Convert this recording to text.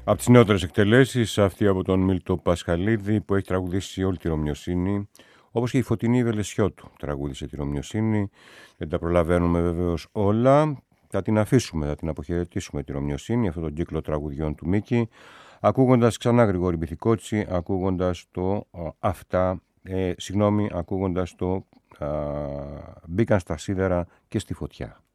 Από τις νεότερες εκτελέσεις, αυτή από τον Μίλτο Πασχαλίδη που έχει τραγουδήσει όλη τη Ρωμιοσύνη, όπως και η Φωτεινή Βελεσιώτου τραγούδισε τη Ρωμιοσύνη. Δεν τα προλαβαίνουμε βεβαίως όλα. Θα την αφήσουμε, θα την αποχαιρετήσουμε τη Ρωμιοσύνη, αυτόν τον κύκλο τραγουδιών του Μίκη, ακούγοντας ξανά Γρηγόρη Μπιθικότσι, ακούγοντας το ακούγοντας το «Μπήκαν στα σίδερα και στη φωτιά».